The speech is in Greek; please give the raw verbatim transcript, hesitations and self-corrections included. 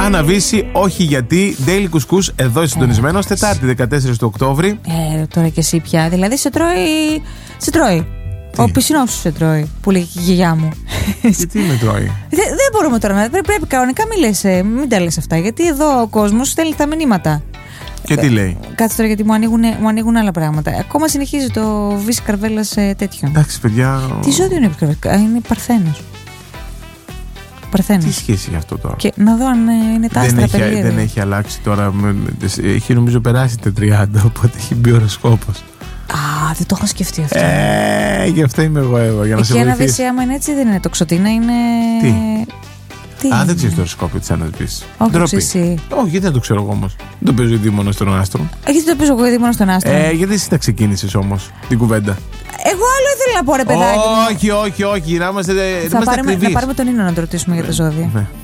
Αναβήσει, όχι γιατί. Daily Couscous εδώ συντονισμένο, ε, Τετάρτη δεκατέσσερις του Οκτώβρη. Ε, τώρα και εσύ πια. Δηλαδή σε τρώει. Σε τρώει. Τι? Ο πισινός σου σε τρώει, που λέει και η γιαγιά μου. Και τι με τρώει. Δεν, δεν μπορούμε τώρα να. Πρέπει, πρέπει κανονικά μην λες, μην τα λες αυτά. Γιατί εδώ ο κόσμος στέλνει τα μηνύματα. Και τι λέει. Κάτσε τώρα γιατί μου ανοίγουν, μου ανοίγουν άλλα πράγματα. Ακόμα συνεχίζει το Βύση Καρβέλας τέτοιο. Εντάξει, παιδιά. Τι ζώδιο είναι Καρβέλας, είναι Παρθένος. Παρθένος. Τι σχέση έχει αυτό τώρα. Και να δω αν είναι τα άστρα περίεργα. Δεν έχει αλλάξει τώρα. Έχει νομίζω περάσει τα τριάντα, οπότε έχει μπει οροσκόπος. Α, δεν το έχω σκεφτεί αυτό. Ε, γι' αυτό είμαι εγώ, Εύα, για να σε βοηθήσω. Και ένα Βύση, άμα είναι έτσι, δεν είναι τοξοτίνα, είναι. Τι. Τι Α, δεν ξέρει το οροσκόπιο τη Ανασβήση. Όχι, εσύ. Όχι, γιατί δεν το ξέρω εγώ όμως. Δεν το παίζω δίμονο των άστρων. Γιατί το παίζω εγώ δίμονο των άστρων. Ε, γιατί εσύ τα ξεκίνησες όμως την κουβέντα. Εγώ άλλο ήθελα να πω, ρε παιδάκι. Όχι, όχι, όχι. Να είμαστε, θα είμαστε πάρουμε, ακριβείς. να πάρουμε τον Ίνο να το ρωτήσουμε για τα ζώδια. Ναι.